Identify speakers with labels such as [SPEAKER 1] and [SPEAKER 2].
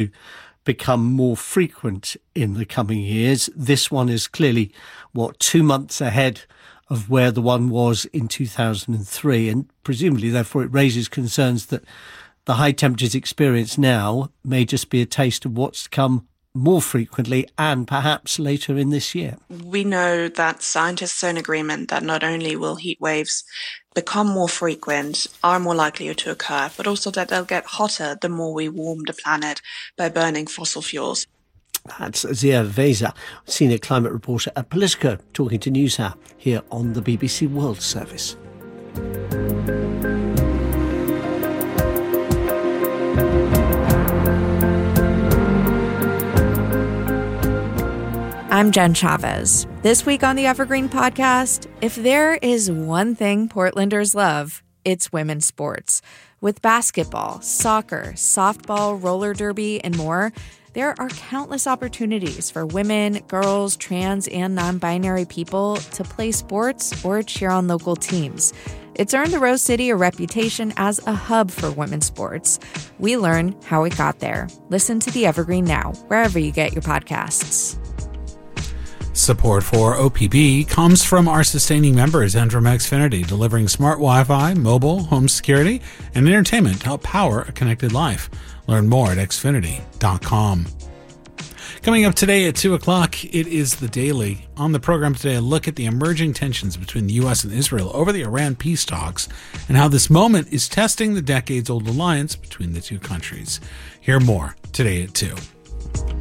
[SPEAKER 1] become more frequent in the coming years. This one is clearly, 2 months ahead of where the one was in 2003, and presumably, therefore, it raises concerns that the high temperatures experienced now may just be a taste of what's to come more frequently and perhaps later in this year.
[SPEAKER 2] We know that scientists are in agreement that not only will heat waves become more frequent, are more likely to occur, but also that they'll get hotter the more we warm the planet by burning fossil fuels.
[SPEAKER 1] That's Zia Veza, senior climate reporter at Politico, talking to NewsHour here on the BBC World Service.
[SPEAKER 3] I'm Jen Chavez. This week on the Evergreen Podcast, if there is one thing Portlanders love, it's women's sports. With basketball, soccer, softball, roller derby, and more, there are countless opportunities for women, girls, trans, and non-binary people to play sports or cheer on local teams. It's earned the Rose City a reputation as a hub for women's sports. We learn how it got there. Listen to the Evergreen now, wherever you get your podcasts.
[SPEAKER 4] Support for OPB comes from our sustaining members and from Xfinity, delivering smart Wi-Fi, mobile, home security, and entertainment to help power a connected life. Learn more at xfinity.com. Coming up today at 2 o'clock, it is The Daily. On the program today, a look at the emerging tensions between the U.S. and Israel over the Iran peace talks and how this moment is testing the decades-old alliance between the two countries. Hear more today at 2.